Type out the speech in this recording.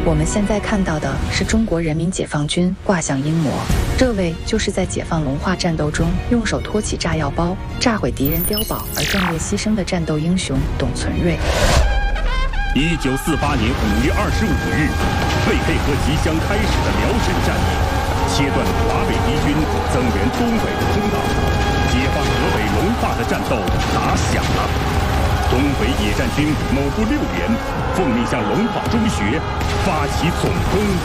我们现在看到的是中国人民解放军挂像英模，这位就是在解放龙华战斗中用手托起炸药包，炸毁敌人碉堡而壮烈牺牲的战斗英雄董存瑞。 1948年5月25日，为配合即将开始的辽沈战役，切断了华北敌军增援东北的通道，解放河北龙化的战斗打响了。东北野战军某部6连奉命向龙化中学发起总攻。